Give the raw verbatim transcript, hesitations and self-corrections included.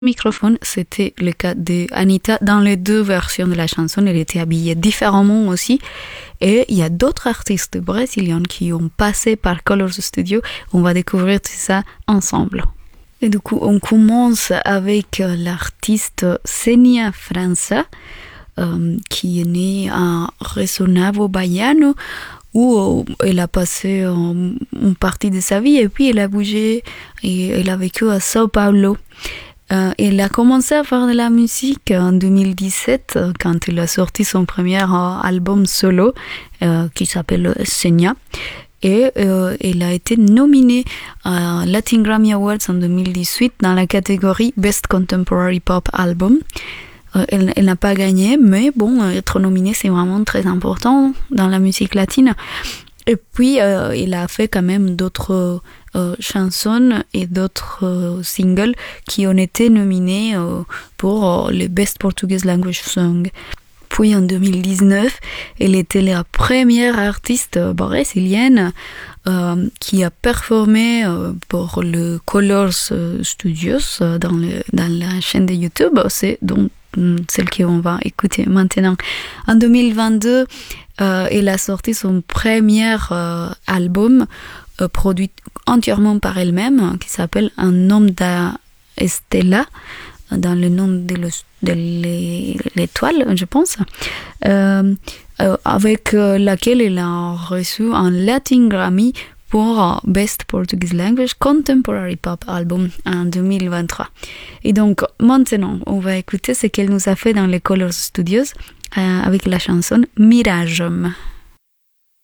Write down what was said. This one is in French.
Microphone, c'était le cas de Anitta dans les deux versions de la chanson. Elle était habillée différemment aussi. Et il y a d'autres artistes brésiliens qui ont passé par Colors Studio. On va découvrir tout ça ensemble. Et du coup, on commence avec l'artiste Xenia França, euh, qui est née à Resonavo Baiano, où elle a passé une partie de sa vie et puis elle a bougé et elle a vécu à Sao Paulo. Euh, elle a commencé à faire de la musique en deux mille dix-sept quand elle a sorti son premier euh, album solo euh, qui s'appelle Xenia. Et euh, elle a été nominée à Latin Grammy Awards en deux mille dix-huit dans la catégorie Best Contemporary Pop Album. Euh, elle, elle n'a pas gagné, mais bon, être nominée c'est vraiment très important dans la musique latine. Et puis, euh, il a fait quand même d'autres euh, chansons et d'autres euh, singles qui ont été nominés euh, pour euh, les Best Portuguese Language Song. Puis en deux mille dix-neuf, elle était la première artiste brésilienne euh, qui a performé euh, pour le Colors Studios euh, dans, le, dans la chaîne de YouTube. C'est donc celle qu'on va écouter maintenant. En deux mille vingt-deux, euh, elle a sorti son premier euh, album euh, produit entièrement par elle-même qui s'appelle Un homme d'Estella, dans le nom de, le, de l'étoile, je pense, euh, euh, avec euh, laquelle elle a reçu un Latin Grammy pour Best Portuguese Language Contemporary Pop Album en deux mille vingt-trois. Et donc, maintenant, on va écouter ce qu'elle nous a fait dans les Colors Studios euh, avec la chanson Mirage.